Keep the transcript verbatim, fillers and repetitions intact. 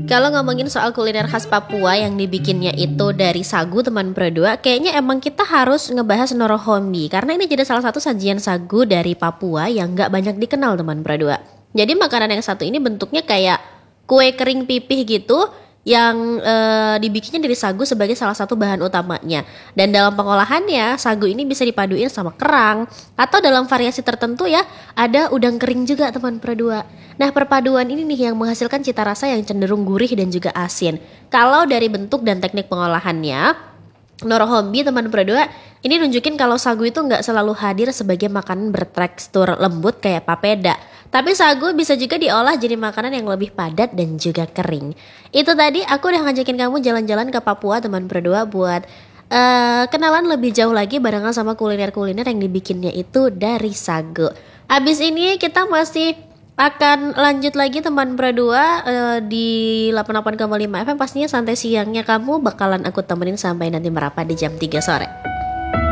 Kalau ngomongin soal kuliner khas Papua yang dibikinnya itu dari sagu teman berdua, kayaknya emang kita harus ngebahas norohombi karena ini jadi salah satu sajian sagu dari Papua yang nggak banyak dikenal teman berdua. Jadi makanan yang satu ini bentuknya kayak kue kering pipih gitu yang e, dibikinnya dari sagu sebagai salah satu bahan utamanya. Dan dalam pengolahannya sagu ini bisa dipaduin sama kerang atau dalam variasi tertentu ya ada udang kering juga teman berdua. Nah perpaduan ini nih yang menghasilkan cita rasa yang cenderung gurih dan juga asin. Kalau dari bentuk dan teknik pengolahannya, norohombi teman berdua ini nunjukin kalau sagu itu nggak selalu hadir sebagai makanan bertekstur lembut kayak papeda. Tapi sagu bisa juga diolah jadi makanan yang lebih padat dan juga kering. Itu tadi aku udah ngajakin kamu jalan-jalan ke Papua teman berdua buat uh, kenalan lebih jauh lagi barengan sama kuliner-kuliner yang dibikinnya itu dari sagu. Abis ini kita masih akan lanjut lagi teman berdua uh, di delapan puluh delapan koma lima F M. Pastinya santai siangnya kamu bakalan aku temenin sampai nanti merapat di jam tiga sore.